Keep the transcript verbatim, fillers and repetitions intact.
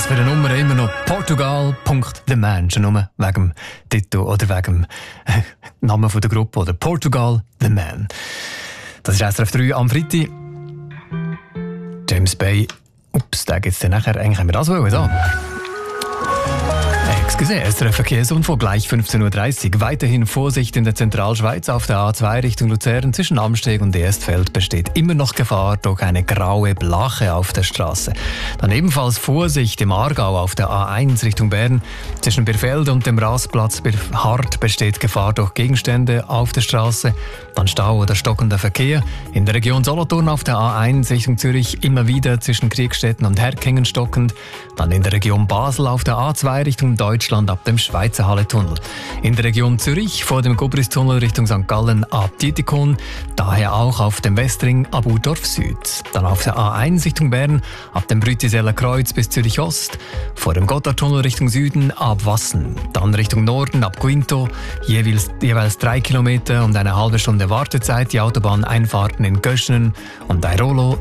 Was für eine Nummer, immer noch Portugal Punkt the Man, schon nur wegen dem Titel oder wegen dem Namen der Gruppe, oder Portugal the Man. Das ist S R F drei am Freitag. James Bay, ups, da geht's dann nachher, eigentlich haben wir das wollen, so. Excuse, S R F Verkehrsunfall gleich fünfzehn Uhr dreißig. Weiterhin Vorsicht in der Zentralschweiz auf der A zwei Richtung Luzern. Zwischen Amsteg und Erstfeld besteht immer noch Gefahr durch eine graue Blache auf der Straße. Dann ebenfalls Vorsicht im Aargau auf der A eins Richtung Bern. Zwischen Birfeld und dem Rastplatz Hart besteht Gefahr durch Gegenstände auf der Straße. Dann Stau oder stockender Verkehr. In der Region Solothurn auf der A eins Richtung Zürich immer wieder zwischen Kriegstetten und Herkingen stockend. Dann in der Region Basel auf der A zwei Richtung Deutschland ab dem Schweizer Halle-Tunnel. In der Region Zürich vor dem Gobris-Tunnel Richtung Sankt Gallen ab Dietikon, daher auch auf dem Westring ab Udorf Süd. Dann auf der A eins Richtung Bern ab dem Brütiseller Kreuz bis Zürich Ost, vor dem Gotthardtunnel Richtung Süden ab Wassen. Dann Richtung Norden ab Quinto, jeweils, jeweils drei Kilometer und eine halbe Stunde Wartezeit, die Autobahneinfahrten in Göschenen und Airolo